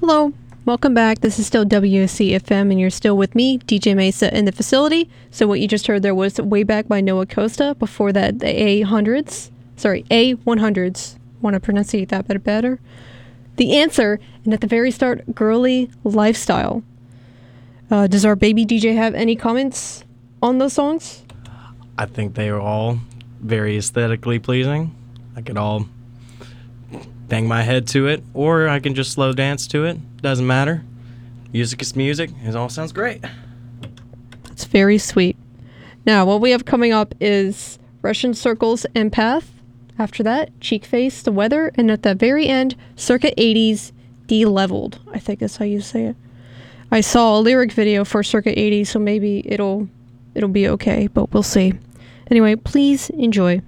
Hello, welcome back. This is still WSC FM, and you're still with me, DJ Mesa, in the facility. So what you just heard there was Way Back by Noah Costa. Before that, the A100s. Want to pronunciate that bit better? The Answer, and at the very start, Girly Lifestyle. Does our baby DJ have any comments on those songs? I think they are all very aesthetically pleasing. I could all bang my head to it, or I can just slow dance to it. Doesn't matter. Music is music. It all sounds great. It's very sweet. Now, what we have coming up is Russian Circles Empath. After that, Cheek Face, The Weather, and at the very end, Circa 80s, De-Leveled. I think that's how you say it. I saw a lyric video for Circa 80s, so maybe it'll be okay, but we'll see. Anyway, please enjoy.